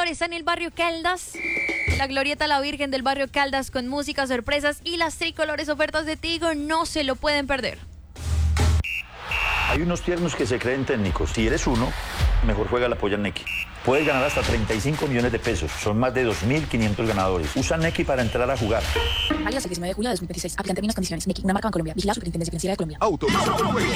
está en el barrio Caldas. La Glorieta La Virgen del barrio Caldas con música, sorpresas y las tricolores ofertas de Tigo. No se lo pueden perder. Hay unos tiernos que se creen técnicos. Si eres uno, mejor juega la polla Nequi. Puedes ganar hasta 35 millones de pesos. Son más de 2.500 ganadores. Usa Nequi para entrar a jugar. Válidas el 19 de julio de 2026. Aplican términos y condiciones. Nequi, una marca en Colombia. Vigilado Superintendencia Financiera de Colombia. Auto.